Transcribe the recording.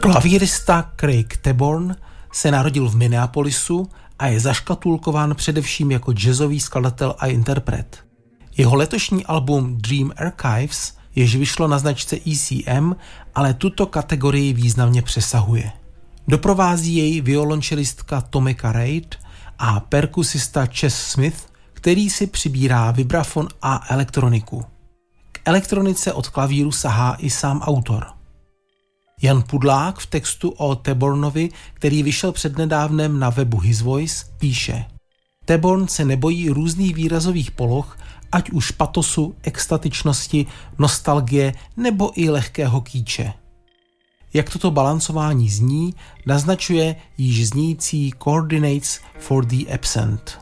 Klavírista Craig Taborn se narodil v Minneapolisu a je zaškatulkován především jako jazzový skladatel a interpret. Jeho letošní album Dream Archives, jež vyšlo na značce ECM, ale tuto kategorii významně přesahuje. Doprovází jej violončelistka Tomeka Reid a perkusista Chess Smith, který si přibírá vibrafon a elektroniku. K elektronice od klavíru sahá i sám autor. Jan Pudlák v textu o Tabornovi, který vyšel přednedávnem na webu His Voice, píše: Taborn se nebojí různých výrazových poloh, ať už patosu, extatičnosti, nostalgie nebo i lehkého kýče. Jak toto balancování zní, naznačuje již znící Coordinates for the Absent.